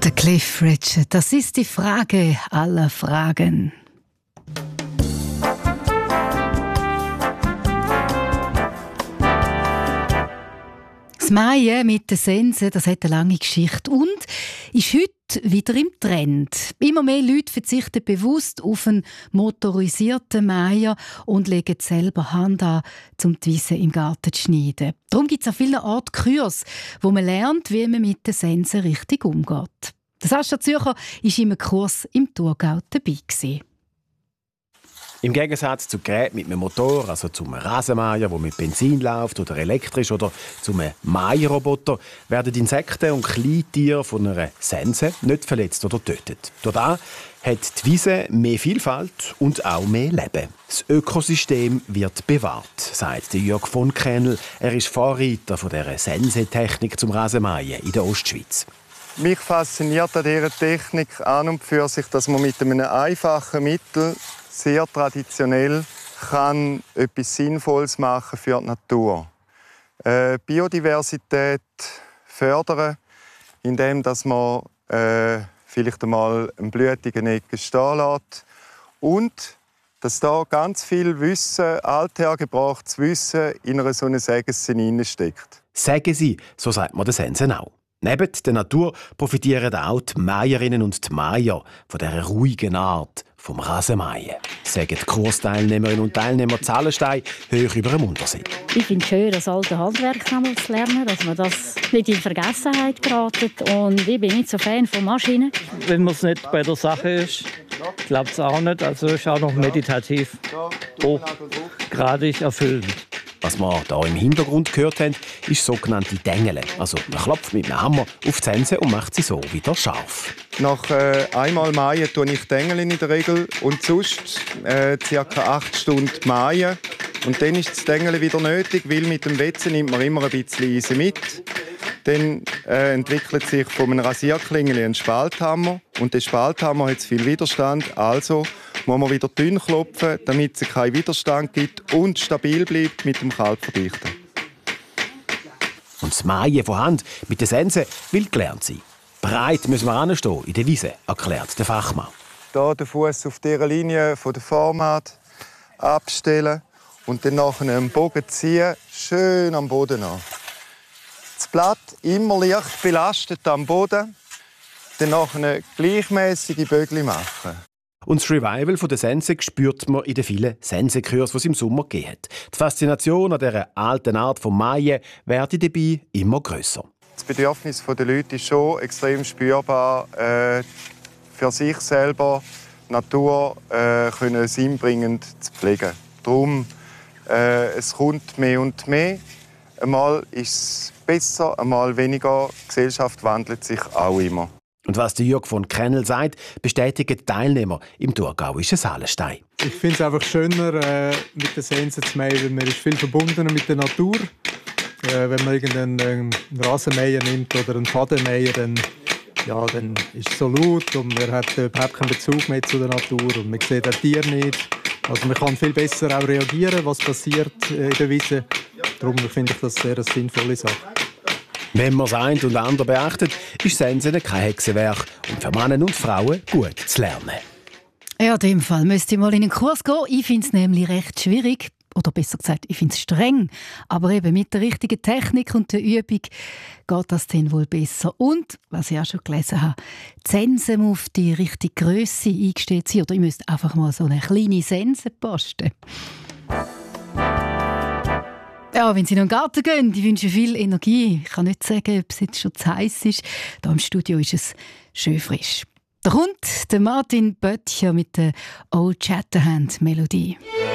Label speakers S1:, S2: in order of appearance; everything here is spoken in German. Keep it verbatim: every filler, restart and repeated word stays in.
S1: Der Cliff Richard, das ist die Frage aller Fragen. Das Mähen mit den Sensen, das hat eine lange Geschichte und ist heute wieder im Trend. Immer mehr Leute verzichten bewusst auf einen motorisierten Mäher und legen selber Hand an, um die Wiese im Garten zu schneiden. Darum gibt es an vielen Orten Kurse, wo man lernt, wie man mit den Sensen richtig umgeht. Der Sascha Zürcher war im Kurs im Thurgau dabei gewesen.
S2: Im Gegensatz zu Geräten mit einem Motor, also zum Rasenmäher, der mit Benzin läuft oder elektrisch, oder zum Mäherroboter, werden Insekten und Kleintiere von einer Sense nicht verletzt oder tötet. Dadurch hat die Wiese mehr Vielfalt und auch mehr Leben. Das Ökosystem wird bewahrt, sagt Jörg von Kennel. Er ist Vorreiter von dieser Sensetechnik zum Rasenmähen in der Ostschweiz.
S3: Mich fasziniert an dieser Technik an und für sich, dass man mit einem einfachen Mittel sehr traditionell kann etwas Sinnvolles machen für die Natur. Äh, Biodiversität fördern, indem dass man äh, vielleicht einmal einen blütigen Ecke stehen lässt. Und dass da ganz viel Wissen, althergebrachtes Wissen in einer so einer Sägessinne steckt.
S2: Sagen Sie, so sagt man den Sensen auch. Neben der Natur profitieren auch die Mäherinnen und die Mäher von dieser ruhigen Art vom Rasenmähen, sagen die Kursteilnehmerinnen und Teilnehmer Zahlenstein hoch über dem Untersee.
S4: Ich finde es schön, das alte Handwerk nochmal zu lernen, dass man das nicht in Vergessenheit gerät. Und ich bin nicht so Fan von Maschinen.
S5: Wenn man es nicht bei der Sache ist, klappt es auch nicht. Also ist auch noch meditativ hochgradig erfüllend.
S2: Was wir hier im Hintergrund gehört haben, ist sogenannte Dengele. Also man klopft mit einem Hammer auf die Sense und macht sie so wieder scharf.
S3: Nach äh, einmal Mähen tue ich Dengele in der Regel und sonst äh, ca. acht Stunden mähen. Und dann ist das Dengele wieder nötig, weil mit dem Wetzen nimmt man immer ein bisschen Eisen mit. Dann äh, entwickelt sich von einem Rasierklingel ein Spalthammer. Und der Spalthammer hat viel Widerstand, also muss man wieder dünn klopfen, damit es keinen Widerstand gibt und stabil bleibt mit dem Kaltverdichten.
S2: Und das Mähen von Hand mit der Sense will gelernt sein. Breit müssen wir hinstehen in der Wiese, erklärt der Fachmann.
S3: Hier den Fuß auf dieser Linie von der Format abstellen und dann nachher einen Bogen ziehen, schön am Boden an. Das Blatt immer leicht belastet am Boden, dann nachher gleichmäßige Bögel machen.
S2: Und das Revival der Sense spürt man in den vielen Sensenkursen, die es im Sommer gegeben hat. Die Faszination an dieser alten Art von Mähen wird dabei immer grösser.
S3: Das Bedürfnis der Leute ist schon extrem spürbar, äh, für sich selber die Natur äh, können sinnbringend zu pflegen. Darum, äh, es kommt mehr und mehr. Einmal ist es besser, einmal weniger. Die Gesellschaft wandelt sich auch immer.
S2: Und was der Jörg von Kennel sagt, bestätigen die Teilnehmer im thurgauischen Saalenstein.
S6: Ich finde es einfach schöner, äh, mit den Sensen zu mähen, weil man ist viel verbundener mit der Natur. Äh, wenn man irgendeinen äh, Rasenmäher nimmt oder einen Fadenmäher, dann, ja, dann ist es so laut und man hat äh, überhaupt keinen Bezug mehr zu der Natur und man sieht auch Tiere nicht. Also man kann viel besser auch reagieren, was passiert äh, in der Wiese. Darum finde ich das sehr eine sinnvolle Sache.
S2: Wenn man das eine und andere beachtet, ist Sensen kein Hexenwerk und für Männer und Frauen gut zu lernen.
S1: Ja, in dem Fall müsste ich mal in einen Kurs gehen. Ich finde es nämlich recht schwierig. Oder besser gesagt, ich finde es streng. Aber eben mit der richtigen Technik und der Übung geht das dann wohl besser. Und, was ich auch schon gelesen habe, die Sense muss auf die richtige Grösse eingestellt sein. Oder ich müsste einfach mal so eine kleine Sense posten. Ja, wenn Sie noch in den Garten gehen, ich wünsche viel Energie. Ich kann nicht sagen, ob es jetzt schon zu heiß ist. Hier im Studio ist es schön frisch. Da kommt der Martin Böttcher mit der Old Shatterhand Melodie.